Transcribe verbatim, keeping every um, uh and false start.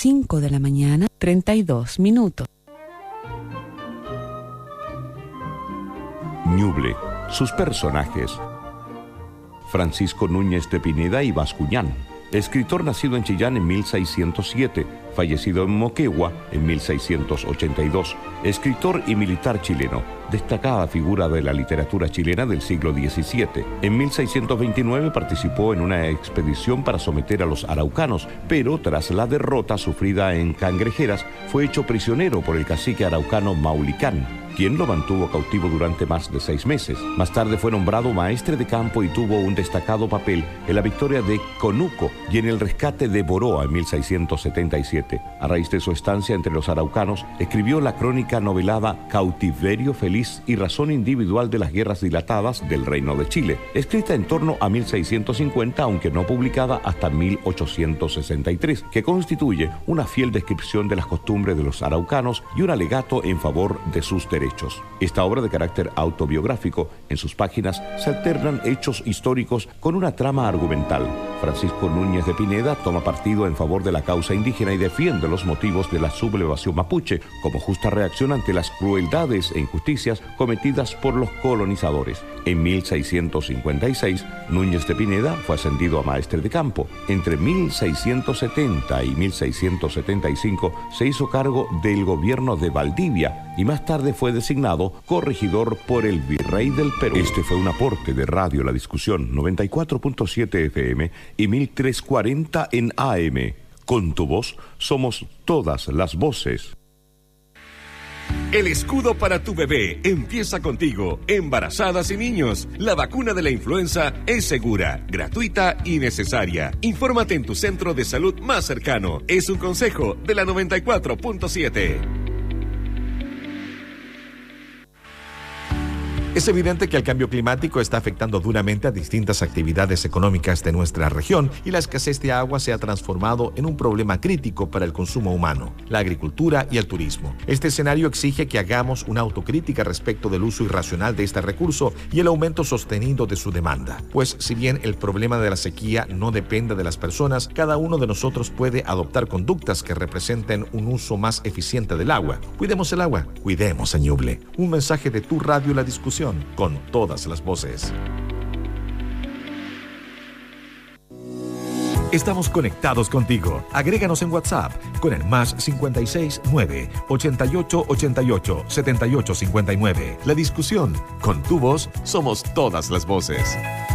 cinco de la mañana, treinta y dos minutos. Ñuble. Sus personajes: Francisco Núñez de Pineda y Bascuñán, escritor nacido en Chillán en mil seiscientos siete, fallecido en Moquegua en mil seiscientos ochenta y dos, escritor y militar chileno, destacada figura de la literatura chilena del siglo diecisiete. En mil seiscientos veintinueve participó en una expedición para someter a los araucanos, pero tras la derrota sufrida en Cangrejeras, fue hecho prisionero por el cacique araucano Maulicán, quien lo mantuvo cautivo durante más de seis meses. Más tarde fue nombrado maestre de campo y tuvo un destacado papel en la victoria de Conuco y en el rescate de Boroa en mil seiscientos setenta y siete. A raíz de su estancia entre los araucanos, escribió la crónica novelada Cautiverio Feliz y Razón Individual de las Guerras Dilatadas del Reino de Chile, escrita en torno a mil seiscientos cincuenta, aunque no publicada hasta mil ochocientos sesenta y tres, que constituye una fiel descripción de las costumbres de los araucanos y un alegato en favor de sus derechos. Esta obra de carácter autobiográfico, en sus páginas se alternan hechos históricos con una trama argumental. Francisco Núñez de Pineda toma partido en favor de la causa indígena y defiende los motivos de la sublevación mapuche como justa reacción ante las crueldades e injusticias cometidas por los colonizadores. En mil seiscientos cincuenta y seis, Núñez de Pineda fue ascendido a maestre de campo. Entre mil seiscientos setenta y mil seiscientos setenta y cinco se hizo cargo del gobierno de Valdivia y más tarde fue designado corregidor por el virrey del Perú. Este fue un aporte de Radio La Discusión, noventa y cuatro punto siete F M y mil trescientos cuarenta en A M. Con tu voz somos todas las voces. El escudo para tu bebé empieza contigo. Embarazadas y niños, la vacuna de la influenza es segura, gratuita y necesaria. Infórmate en tu centro de salud más cercano. Es un consejo de la noventa y cuatro punto siete. Es evidente que el cambio climático está afectando duramente a distintas actividades económicas de nuestra región y la escasez de agua se ha transformado en un problema crítico para el consumo humano, la agricultura y el turismo. Este escenario exige que hagamos una autocrítica respecto del uso irracional de este recurso y el aumento sostenido de su demanda. Pues si bien el problema de la sequía no depende de las personas, cada uno de nosotros puede adoptar conductas que representen un uso más eficiente del agua. Cuidemos el agua, cuidemos a Ñuble. Un mensaje de tu radio La Discusión, con todas las voces. Estamos conectados contigo. Agréganos en WhatsApp con el más cincuenta y seis nueve ochenta y ocho ochenta y ocho setenta y ocho cincuenta y nueve. La Discusión, con tu voz somos todas las voces.